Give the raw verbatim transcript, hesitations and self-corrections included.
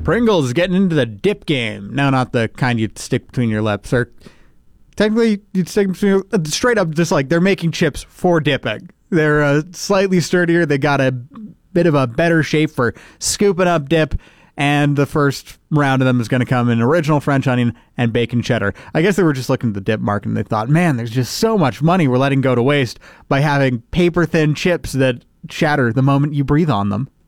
Pringles is getting into the dip game. No, not the kind you stick between your lips. Or technically, you'd stick between your, uh, straight up, just like they're making chips for dipping. They're uh, slightly sturdier. They got a bit of a better shape for scooping up dip. And the first round of them is going to come in original French onion and bacon cheddar. I guess they were just looking at the dip market and they thought, man, there's just so much money we're letting go to waste by having paper-thin chips that shatter the moment you breathe on them.